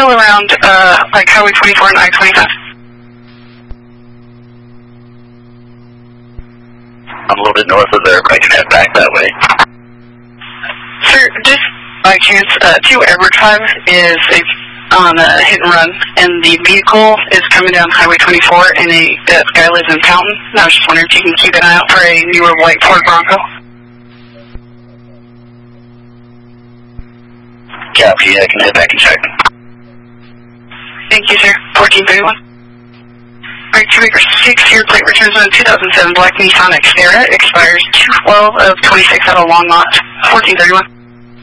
vehicle around, like Highway 24 and I-25. I'm a little bit north of there, but I can head back that way. Sir, just by chance, 2 Edward Drive is on a hit and run, and the vehicle is coming down Highway 24, and that guy lives in Fountain. And I was just wondering if you can keep an eye out for a newer white Ford Bronco. Copy, I can head back and check. Thank you, sir. 1431. Alright, 2 acres 6, your plate returns on 2007 black Nissan Xterra, expires 2/12 of 26 out of Longmont. 1431.